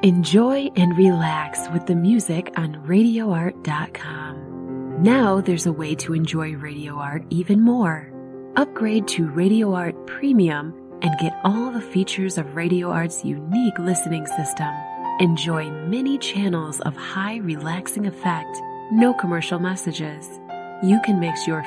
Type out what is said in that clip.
Enjoy and relax with the music on RadioArt.com. Now there's a way to enjoy Radio Art even more. Upgrade to Radio Art Premium and get all the features of Radio Art's unique listening system. Enjoy many channels of high relaxing effect, no commercial messages. You can mix your